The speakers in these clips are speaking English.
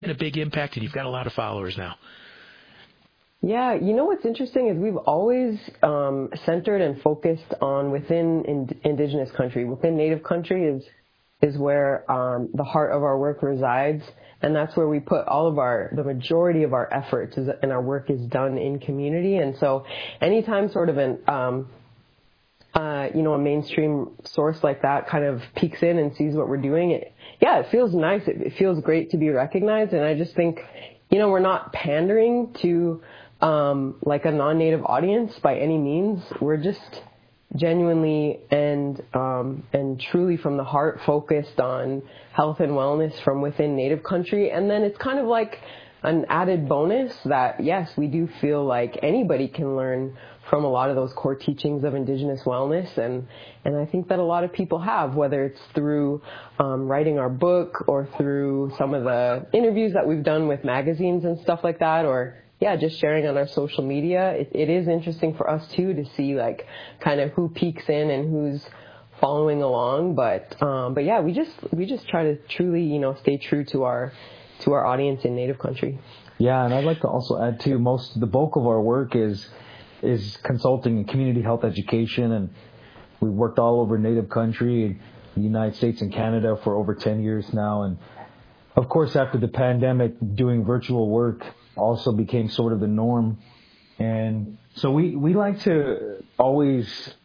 a big impact, and you've got a lot of followers now. Yeah, you know what's interesting is we've always centered and focused on within indigenous country. Within Native country is where the heart of our work resides, and that's where we put all of the majority of our efforts and our work is done in community. And so anytime sort of a mainstream source like that kind of peeks in and sees what we're doing, it feels nice. It feels great to be recognized. And I just think, we're not pandering to like a non-Native audience by any means. We're just genuinely and truly from the heart focused on health and wellness from within Native country. And then it's kind of like an added bonus that, yes, we do feel like anybody can learn from a lot of those core teachings of Indigenous wellness. And I think that a lot of people have, whether it's through writing our book or through some of the interviews that we've done with magazines and stuff like that, or just sharing on our social media. It is interesting for us too to see like kind of who peeks in and who's following along. But yeah, we just try to truly, stay true to our audience in Native country. Yeah, and I'd like to also add too, the bulk of our work is consulting in community health education, and we've worked all over Native country in the United States and Canada for over 10 years now. And of course, after the pandemic, doing virtual work also became sort of the norm. And so we like to always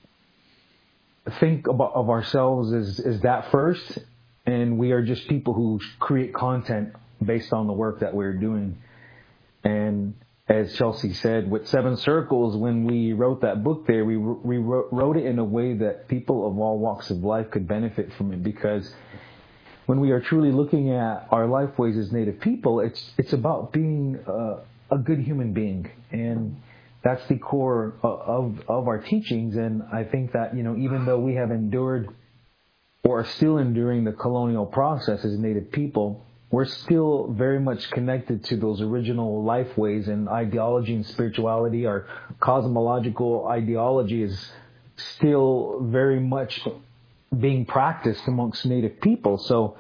think of ourselves as that first, and we are just people who create content based on the work that we're doing. And as Chelsea said, with Seven Circles, when we wrote that book there, we wrote it in a way that people of all walks of life could benefit from it, because when we are truly looking at our lifeways as Native people, it's about being a good human being. And that's the core of our teachings. And I think that, even though we have endured or are still enduring the colonial process as Native people, we're still very much connected to those original lifeways and ideology and spirituality. Our cosmological ideology is still very much being practiced amongst Native people. So,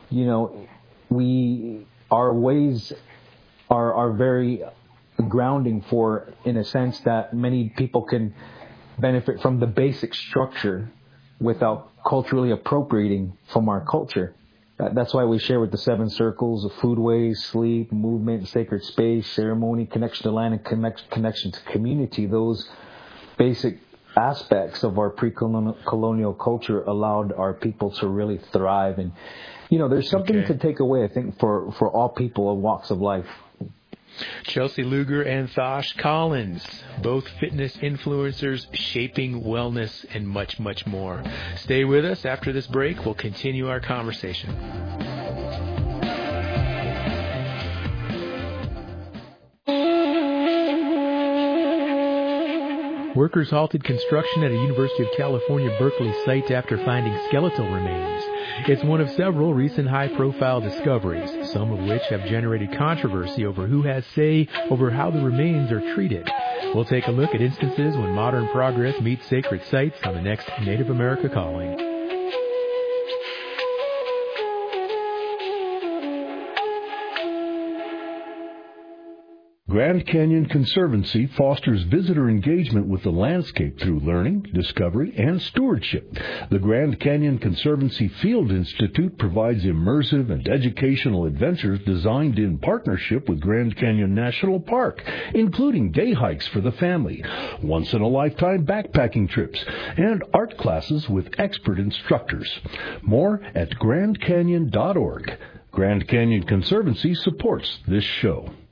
our ways are very grounding for, in a sense, that many people can benefit from the basic structure without culturally appropriating from our culture. That's why we share with the Seven Circles of foodways, sleep, movement, sacred space, ceremony, connection to land, and connection to community. Those basic aspects of our pre-colonial culture allowed our people to really thrive. And, there's something to take away, I think, for all people of walks of life. Chelsea Luger and Thosh Collins, both fitness influencers shaping wellness and much, much more. Stay with us. After this break, we'll continue our conversation. Workers halted construction at a University of California, Berkeley site after finding skeletal remains. It's one of several recent high-profile discoveries, some of which have generated controversy over who has say over how the remains are treated. We'll take a look at instances when modern progress meets sacred sites on the next Native America Calling. Grand Canyon Conservancy fosters visitor engagement with the landscape through learning, discovery, and stewardship. The Grand Canyon Conservancy Field Institute provides immersive and educational adventures designed in partnership with Grand Canyon National Park, including day hikes for the family, once-in-a-lifetime backpacking trips, and art classes with expert instructors. More at grandcanyon.org. Grand Canyon Conservancy supports this show.